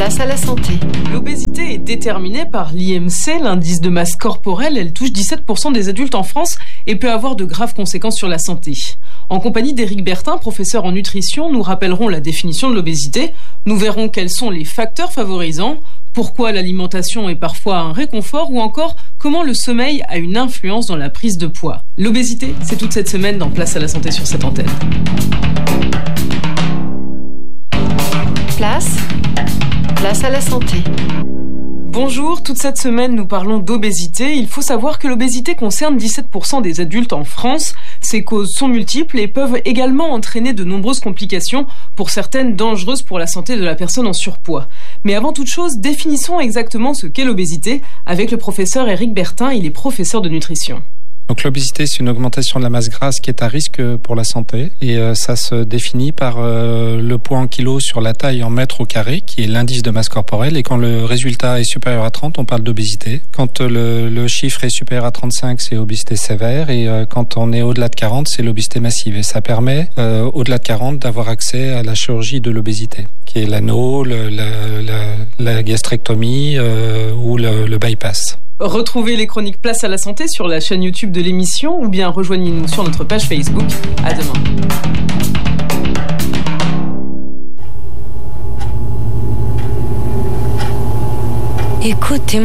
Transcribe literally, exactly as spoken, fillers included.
Place à la santé. L'obésité est déterminée par l'I M C, l'indice de masse corporelle. Elle touche dix-sept pour cent des adultes en France et peut avoir de graves conséquences sur la santé. En compagnie d'Éric Bertin, professeur en nutrition, nous rappellerons la définition de l'obésité. Nous verrons quels sont les facteurs favorisants, pourquoi l'alimentation est parfois un réconfort ou encore comment le sommeil a une influence dans la prise de poids. L'obésité, c'est toute cette semaine dans Place à la santé sur cette antenne. Place, place à la santé. Bonjour, toute cette semaine nous parlons d'obésité. Il faut savoir que l'obésité concerne dix-sept pour cent des adultes en France. Ses causes sont multiples et peuvent également entraîner de nombreuses complications, pour certaines dangereuses pour la santé de la personne en surpoids. Mais avant toute chose, définissons exactement ce qu'est l'obésité avec le professeur Éric Bertin, il est professeur de nutrition. Donc l'obésité, c'est une augmentation de la masse grasse qui est à risque pour la santé et euh, ça se définit par euh, le poids en kilos sur la taille en mètres au carré, qui est l'indice de masse corporelle, et quand le résultat est supérieur à trente, on parle d'obésité. Quand le, le chiffre est supérieur à trente-cinq, c'est obésité sévère, et euh, quand on est au-delà de quarante, c'est l'obésité massive. Et ça permet, euh, au-delà de quarante, d'avoir accès à la chirurgie de l'obésité, qui est l'anneau, le, la, la, la gastrectomie euh, ou le, le bypass. Retrouvez les chroniques Place à la santé sur la chaîne YouTube de l'émission ou bien rejoignez-nous sur notre page Facebook. À demain. Écoutez